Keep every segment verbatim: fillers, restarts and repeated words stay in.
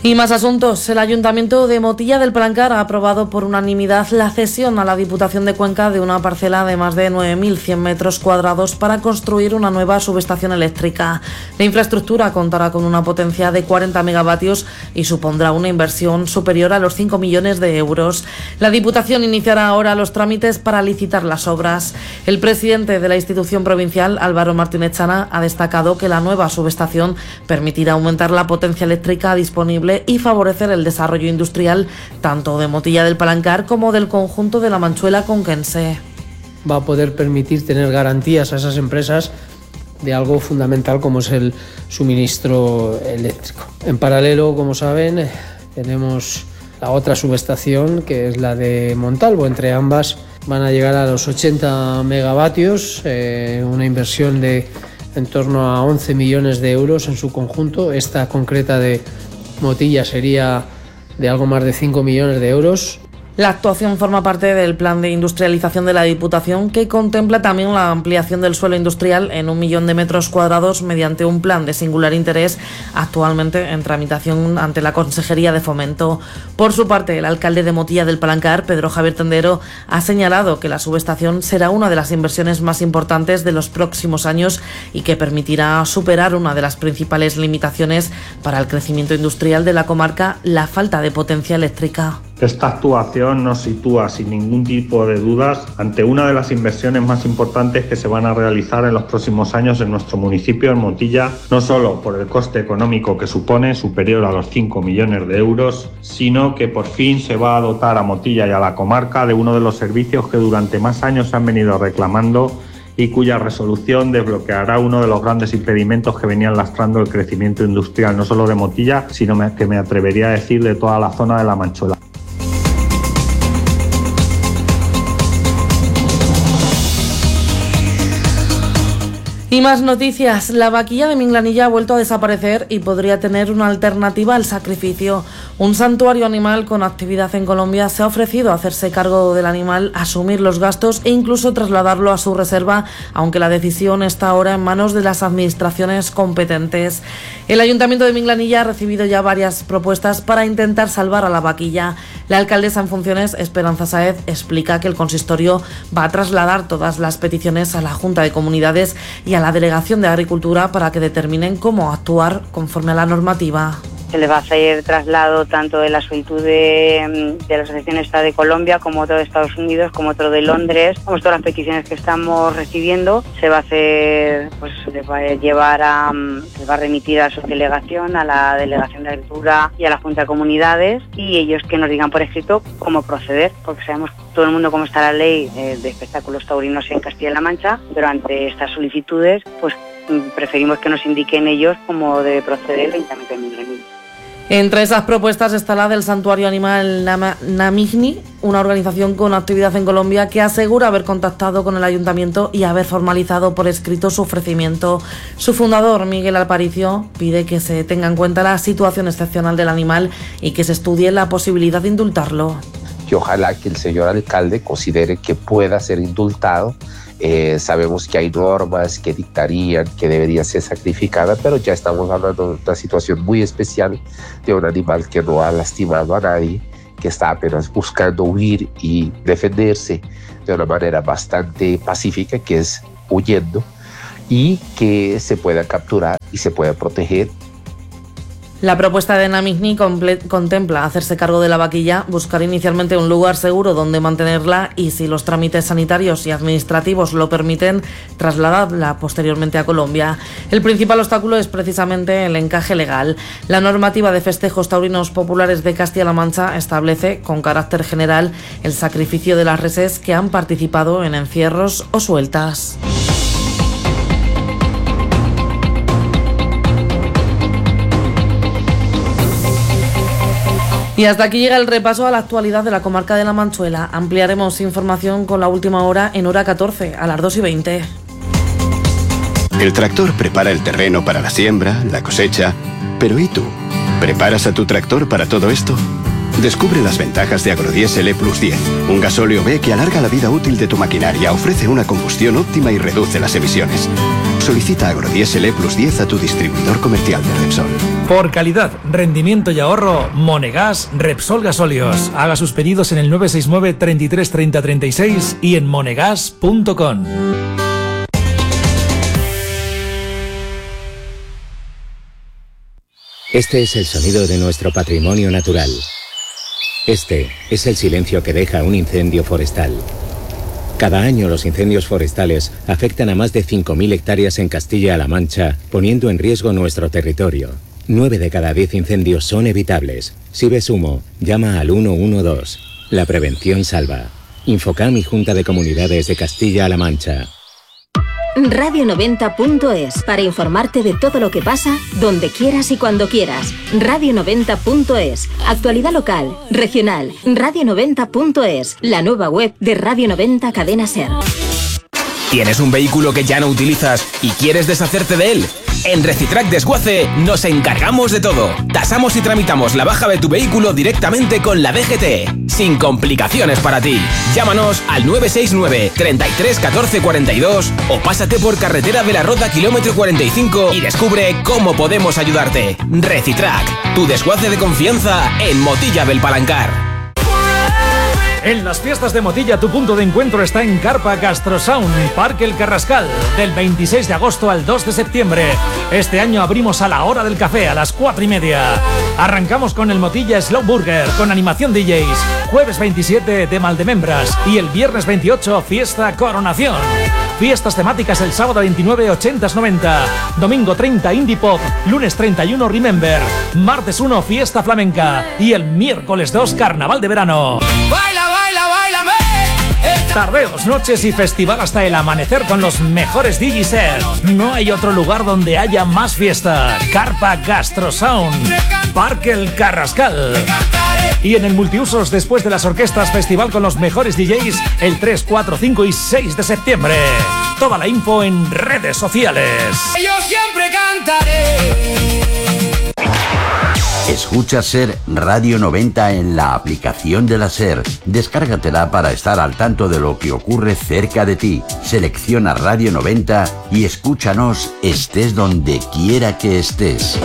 Y más asuntos. El Ayuntamiento de Motilla del Palancar ha aprobado por unanimidad la cesión a la Diputación de Cuenca de una parcela de más de nueve mil cien metros cuadrados para construir una nueva subestación eléctrica. La infraestructura contará con una potencia de cuarenta megavatios y supondrá una inversión superior a los cinco millones de euros. La Diputación iniciará ahora los trámites para licitar las obras. El presidente de la institución provincial, Álvaro Martínez Chana, ha destacado que la nueva subestación permitirá aumentar la potencia eléctrica disponible y favorecer el desarrollo industrial tanto de Motilla del Palancar como del conjunto de la Manchuela conquense. Va a poder permitir tener garantías a esas empresas de algo fundamental como es el suministro eléctrico. En paralelo, como saben, tenemos la otra subestación que es la de Montalvo. Entre ambas van a llegar a los ochenta megavatios, eh, una inversión de en torno a once millones de euros en su conjunto. Esta concreta de Motilla sería de algo más de cinco millones de euros. La actuación forma parte del plan de industrialización de la Diputación, que contempla también la ampliación del suelo industrial en un millón de metros cuadrados mediante un plan de singular interés actualmente en tramitación ante la Consejería de Fomento. Por su parte, el alcalde de Motilla del Palancar, Pedro Javier Tendero, ha señalado que la subestación será una de las inversiones más importantes de los próximos años y que permitirá superar una de las principales limitaciones para el crecimiento industrial de la comarca, la falta de potencia eléctrica. Esta actuación nos sitúa sin ningún tipo de dudas ante una de las inversiones más importantes que se van a realizar en los próximos años en nuestro municipio, en Motilla, no solo por el coste económico que supone, superior a los cinco millones de euros, sino que por fin se va a dotar a Motilla y a la comarca de uno de los servicios que durante más años se han venido reclamando y cuya resolución desbloqueará uno de los grandes impedimentos que venían lastrando el crecimiento industrial, no solo de Motilla, sino que me atrevería a decir de toda la zona de la Manchuela. Y más noticias. La vaquilla de Minglanilla ha vuelto a desaparecer y podría tener una alternativa al sacrificio. Un santuario animal con actividad en Colombia se ha ofrecido a hacerse cargo del animal, asumir los gastos e incluso trasladarlo a su reserva, aunque la decisión está ahora en manos de las administraciones competentes. El Ayuntamiento de Minglanilla ha recibido ya varias propuestas para intentar salvar a la vaquilla. La alcaldesa en funciones, Esperanza Sáez, explica que el consistorio va a trasladar todas las peticiones a la Junta de Comunidades y a la Delegación de Agricultura para que determinen cómo actuar conforme a la normativa. Se le va a hacer traslado tanto de la solicitud de, de la Asociación Esta de Colombia como otro de Estados Unidos, como otro de Londres, como todas las peticiones que estamos recibiendo. Se va a hacer, pues se va a llevar a, se va a remitir a su delegación, a la Delegación de Agricultura y a la Junta de Comunidades, y ellos que nos digan por escrito cómo proceder, porque sabemos todo el mundo cómo está la ley eh, de espectáculos taurinos en Castilla-La Mancha, pero ante estas solicitudes, pues preferimos que nos indiquen ellos cómo debe proceder el Ayuntamiento de Minglanilla. Entre esas propuestas está la del Santuario Animal Nama, Namigni, una organización con actividad en Colombia que asegura haber contactado con el Ayuntamiento y haber formalizado por escrito su ofrecimiento. Su fundador, Miguel Alparicio, pide que se tenga en cuenta la situación excepcional del animal y que se estudie la posibilidad de indultarlo. Y ojalá que el señor alcalde considere que pueda ser indultado. Eh, sabemos que hay normas que dictarían que debería ser sacrificada, pero ya estamos hablando de una situación muy especial de un animal que no ha lastimado a nadie, que está apenas buscando huir y defenderse de una manera bastante pacífica, que es huyendo, y que se pueda capturar y se pueda proteger. La propuesta de Namigni contempla hacerse cargo de la vaquilla, buscar inicialmente un lugar seguro donde mantenerla y, si los trámites sanitarios y administrativos lo permiten, trasladarla posteriormente a Colombia. El principal obstáculo es precisamente el encaje legal. La normativa de festejos taurinos populares de Castilla-La Mancha establece, con carácter general, el sacrificio de las reses que han participado en encierros o sueltas. Y hasta aquí llega el repaso a la actualidad de la comarca de la Manchuela. Ampliaremos información con la última hora en hora catorce, a las dos y veinte. El tractor prepara el terreno para la siembra, la cosecha. Pero ¿y tú? ¿Preparas a tu tractor para todo esto? Descubre las ventajas de Agrodiesel E Plus diez, un gasóleo B que alarga la vida útil de tu maquinaria, ofrece una combustión óptima y reduce las emisiones. Solicita Agrodiesel E Plus diez a tu distribuidor comercial de Repsol. Por calidad, rendimiento y ahorro, Monegas Repsol Gasóleos. Haga sus pedidos en el nueve seis nueve, treinta y tres, treinta, treinta y seis y en monegas punto com. Este es el sonido de nuestro patrimonio natural. Este es el silencio que deja un incendio forestal. Cada año los incendios forestales afectan a más de cinco mil hectáreas en Castilla-La Mancha, poniendo en riesgo nuestro territorio. nueve de cada diez incendios son evitables. Si ves humo, llama al uno uno dos. La prevención salva. Infocam y Junta de Comunidades de Castilla-La Mancha. radio noventa punto es, para informarte de todo lo que pasa, donde quieras y cuando quieras. radio noventa punto es, actualidad local, regional. radio noventa punto es, la nueva web de Radio noventa Cadena Ser. ¿Tienes un vehículo que ya no utilizas y quieres deshacerte de él? En Recitrac Desguace nos encargamos de todo. Tasamos y tramitamos la baja de tu vehículo directamente con la D G T, sin complicaciones para ti. Llámanos al nueve seis nueve, treinta y tres, catorce, cuarenta y dos o pásate por Carretera de la Rota kilómetro cuarenta y cinco y descubre cómo podemos ayudarte. Recitrac, tu desguace de confianza en Motilla del Palancar. En las fiestas de Motilla, tu punto de encuentro está en Carpa Gastrosound, Parque El Carrascal, del veintiséis de agosto al dos de septiembre. Este año abrimos a la hora del café, a las cuatro y media. Arrancamos con el Motilla Slow Burger, con animación D Js. Jueves veintisiete de Maldemembras y el viernes veintiocho, fiesta Coronación. Fiestas temáticas el sábado veintinueve, ochentas noventa. Domingo treinta, Indie Pop. Lunes treinta y uno, Remember. Martes uno, fiesta flamenca. Y el miércoles dos, carnaval de verano. Baila, baila, bailame. Tardeos, noches y festival hasta el amanecer con los mejores D Js. No hay otro lugar donde haya más fiesta. Carpa Gastrosound, Parque El Carrascal. Y en el Multiusos, después de las orquestas, festival con los mejores D Js el tres, cuatro, cinco y seis de septiembre. Toda la info en redes sociales. Yo siempre cantaré. Escucha Ser Radio noventa en la aplicación de la Ser. Descárgatela para estar al tanto de lo que ocurre cerca de ti. Selecciona Radio noventa y escúchanos estés donde quiera que estés.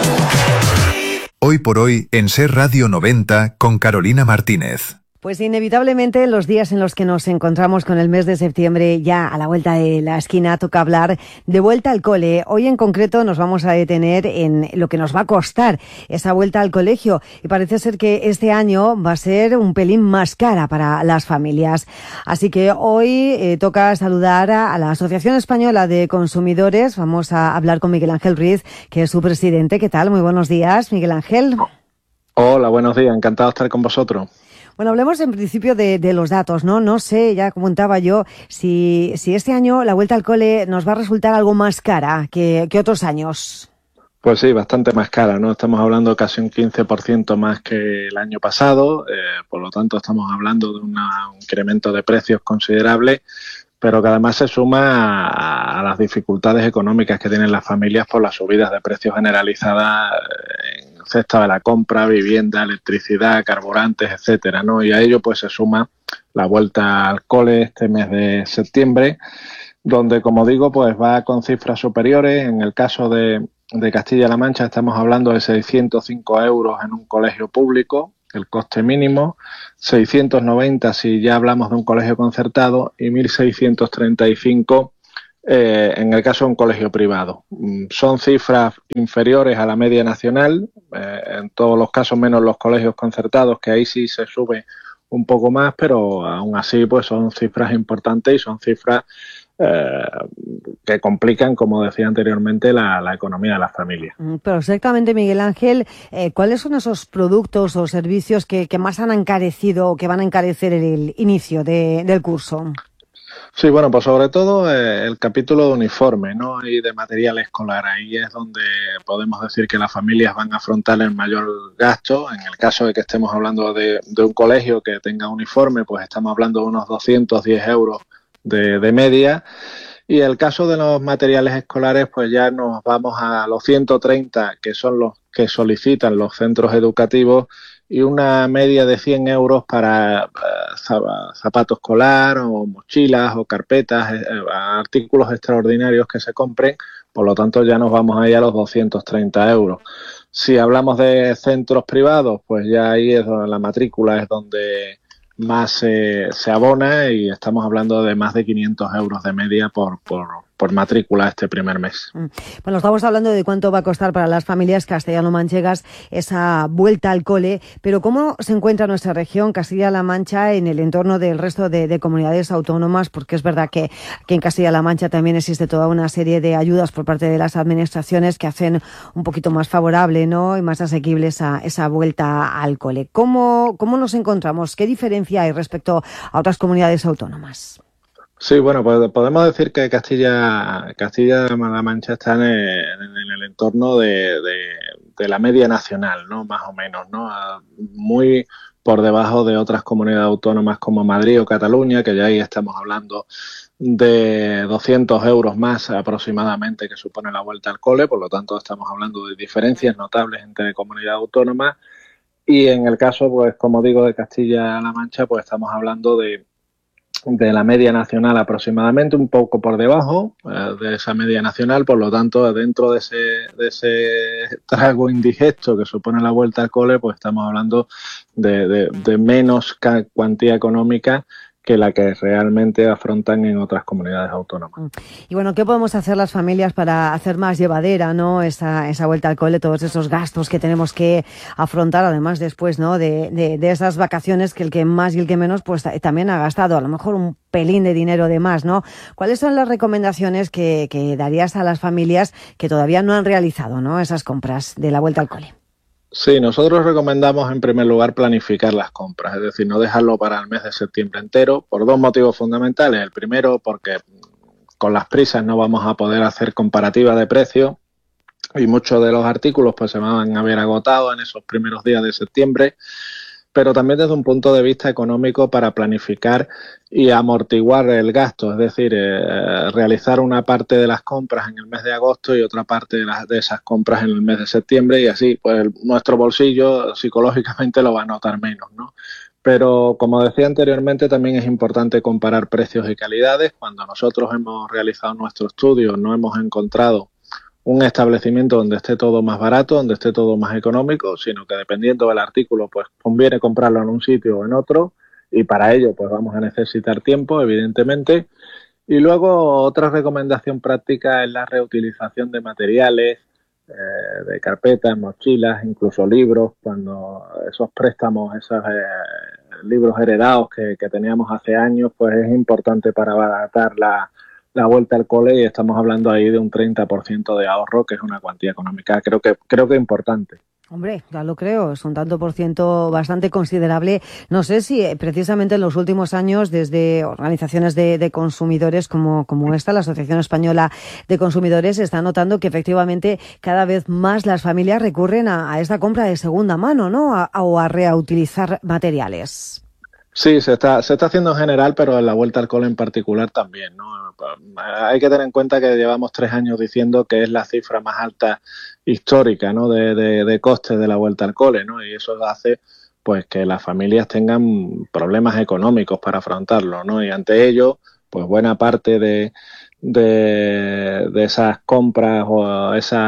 Hoy por hoy en Ser Radio noventa con Carolina Martínez. Pues inevitablemente los días en los que nos encontramos con el mes de septiembre ya a la vuelta de la esquina toca hablar de vuelta al cole. Hoy en concreto nos vamos a detener en lo que nos va a costar esa vuelta al colegio y parece ser que este año va a ser un pelín más cara para las familias. Así que hoy eh, toca saludar a, a la Asociación Española de Consumidores. Vamos a hablar con Miguel Ángel Ruiz, que es su presidente. ¿Qué tal? Muy buenos días, Miguel Ángel. Hola, buenos días. Encantado de estar con vosotros. Bueno, hablemos en principio de, de los datos, ¿no? No sé, ya comentaba yo, si, si este año la vuelta al cole nos va a resultar algo más cara que, que otros años. Pues sí, bastante más cara, ¿no? Estamos hablando casi un quince por ciento más que el año pasado, eh, por lo tanto estamos hablando de una, un incremento de precios considerable, pero que además se suma a, a las dificultades económicas que tienen las familias por las subidas de precios generalizadas en cesta de la compra, vivienda, electricidad, carburantes, etcétera, ¿no? Y a ello pues se suma la vuelta al cole este mes de septiembre, donde, como digo, pues va con cifras superiores. En el caso de, de Castilla-La Mancha estamos hablando de seiscientos cinco euros en un colegio público, el coste mínimo, seiscientos noventa si ya hablamos de un colegio concertado y mil seiscientos treinta y cinco eh, en el caso de un colegio privado. Son cifras inferiores a la media nacional, eh, en todos los casos menos los colegios concertados, que ahí sí se sube un poco más, pero aún así pues son cifras importantes y son cifras eh, que complican, como decía anteriormente, la, la economía de las familias. Pero exactamente, Miguel Ángel, eh, ¿cuáles son esos productos o servicios que, que más han encarecido o que van a encarecer el, el inicio de, del curso? Sí, bueno, pues sobre todo eh, el capítulo de uniforme, ¿no? Y de material escolar. Ahí es donde podemos decir que las familias van a afrontar el mayor gasto. En el caso de que estemos hablando de, de un colegio que tenga uniforme, pues estamos hablando de unos doscientos diez euros de, de media. Y el caso de los materiales escolares, pues ya nos vamos a los ciento treinta, que son los que solicitan los centros educativos, y una media de cien euros para uh, zapato escolar o mochilas o carpetas, eh, artículos extraordinarios que se compren. Por lo tanto, ya nos vamos ahí a los doscientos treinta euros. Si hablamos de centros privados, pues ya ahí es donde la matrícula es donde más eh, se abona, y estamos hablando de más de quinientos euros de media por, por, por matrícula este primer mes. Bueno, estamos hablando de cuánto va a costar para las familias castellano-manchegas esa vuelta al cole, pero ¿cómo se encuentra nuestra región, Castilla-La Mancha, en el entorno del resto de, de comunidades autónomas? Porque es verdad que aquí en Castilla-La Mancha también existe toda una serie de ayudas por parte de las administraciones que hacen un poquito más favorable, ¿no?, y más asequible esa, esa vuelta al cole. ¿Cómo, cómo nos encontramos? ¿Qué diferencia hay respecto a otras comunidades autónomas? Sí, bueno, pues podemos decir que Castilla, Castilla-La Mancha está en el, en el entorno de, de, de la media nacional, ¿no?, más o menos, ¿no?, muy por debajo de otras comunidades autónomas como Madrid o Cataluña, que ya ahí estamos hablando de doscientos euros más aproximadamente que supone la vuelta al cole. Por lo tanto, estamos hablando de diferencias notables entre comunidades autónomas. Y en el caso, pues como digo, de Castilla-La Mancha, pues estamos hablando de, de la media nacional aproximadamente, un poco por debajo eh, de esa media nacional. Por lo tanto, dentro de ese, de ese trago indigesto que supone la vuelta al cole, pues estamos hablando de, de, de menos cuantía económica que la que realmente afrontan en otras comunidades autónomas. Y bueno, ¿qué podemos hacer las familias para hacer más llevadera, ¿no?, esa, esa vuelta al cole, todos esos gastos que tenemos que afrontar, además después, ¿no?, de, de, de esas vacaciones que el que más y el que menos pues también ha gastado, a lo mejor un pelín de dinero de más, ¿no? ¿Cuáles son las recomendaciones que, que darías a las familias que todavía no han realizado, ¿no?, esas compras de la vuelta al cole? Sí, nosotros recomendamos en primer lugar planificar las compras, es decir, no dejarlo para el mes de septiembre entero, por dos motivos fundamentales. El primero, porque con las prisas no vamos a poder hacer comparativa de precios y muchos de los artículos pues se van a haber agotado en esos primeros días de septiembre, pero también desde un punto de vista económico para planificar y amortiguar el gasto, es decir, eh, realizar una parte de las compras en el mes de agosto y otra parte de, las, de esas compras en el mes de septiembre, y así pues el, nuestro bolsillo psicológicamente lo va a notar menos, ¿no? Pero como decía anteriormente, también es importante comparar precios y calidades. Cuando nosotros hemos realizado nuestro estudio no hemos encontrado un establecimiento donde esté todo más barato, donde esté todo más económico, sino que dependiendo del artículo, pues conviene comprarlo en un sitio o en otro, y para ello pues vamos a necesitar tiempo, evidentemente. Y luego otra recomendación práctica es la reutilización de materiales, eh, de carpetas, mochilas, incluso libros, cuando esos préstamos, esos eh, libros heredados que, que teníamos hace años, pues es importante para abaratar la la vuelta al cole, y estamos hablando ahí de un treinta por ciento de ahorro, que es una cuantía económica, creo que creo que importante. Hombre, ya lo creo, es un tanto por ciento bastante considerable. No sé si precisamente en los últimos años, desde organizaciones de, de consumidores como, como esta, la Asociación Española de Consumidores, se está notando que efectivamente cada vez más las familias recurren a, a esta compra de segunda mano, ¿no?, a, a, o a reutilizar materiales. Sí, se está se está haciendo en general, pero en la vuelta al cole en particular también, ¿no? Hay que tener en cuenta que llevamos tres años diciendo que es la cifra más alta histórica, ¿no?, de, de, de costes de la vuelta al cole, ¿no? Y eso hace pues que las familias tengan problemas económicos para afrontarlo, ¿no? Y ante ello, pues buena parte de, de, de esas compras o esos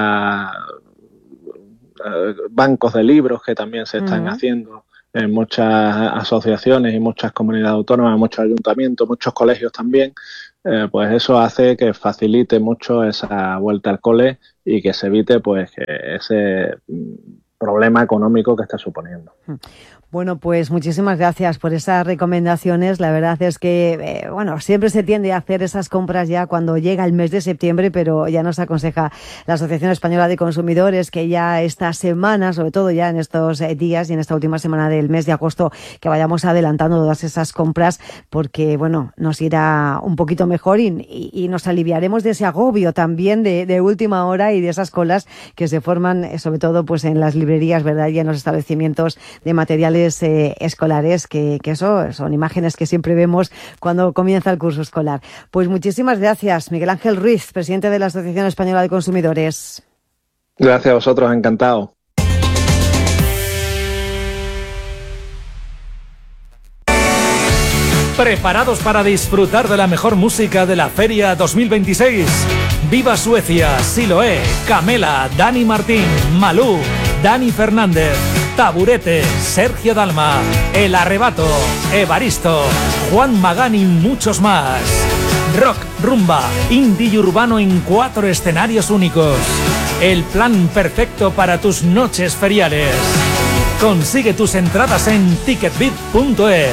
uh, bancos de libros que también se están uh-huh. haciendo en muchas asociaciones y muchas comunidades autónomas, muchos ayuntamientos, muchos colegios también, eh, pues eso hace que facilite mucho esa vuelta al cole y que se evite pues que ese problema económico que está suponiendo. Bueno, pues muchísimas gracias por esas recomendaciones. La verdad es que, eh, bueno, siempre se tiende a hacer esas compras ya cuando llega el mes de septiembre, pero ya nos aconseja la Asociación Española de Consumidores que ya esta semana, sobre todo ya en estos días y en esta última semana del mes de agosto, que vayamos adelantando todas esas compras, porque, bueno, nos irá un poquito mejor y, y, y nos aliviaremos de ese agobio también de, de última hora y de esas colas que se forman, sobre todo pues en las librerías, ¿verdad?, y en los establecimientos de materiales Eh, escolares, que, que eso son imágenes que siempre vemos cuando comienza el curso escolar. Pues muchísimas gracias, Miguel Ángel Ruiz, presidente de la Asociación Española de Consumidores. Gracias a vosotros, encantado. ¿Preparados para disfrutar de la mejor música de la Feria dos mil veintiséis? Viva Suecia, Siloé, Camela, Dani Martín, Malú, Dani Fernández, Taburete, Sergio Dalma, El Arrebato, Evaristo, Juan Magán y muchos más. Rock, rumba, indie y urbano en cuatro escenarios únicos. El plan perfecto para tus noches feriales. Consigue tus entradas en ticketbit punto es.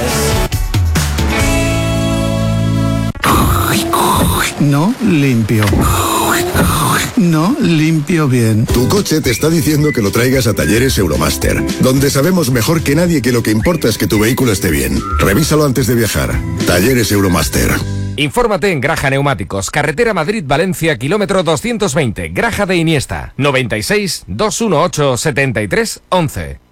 No limpio. No limpio bien. Tu coche te está diciendo que lo traigas a Talleres Euromaster, donde sabemos mejor que nadie que lo que importa es que tu vehículo esté bien. Revísalo antes de viajar. Talleres Euromaster. Infórmate en Graja Neumáticos, carretera Madrid-Valencia, kilómetro doscientos veinte, Graja de Iniesta, noventa y seis, dos uno ocho, setenta y tres, once.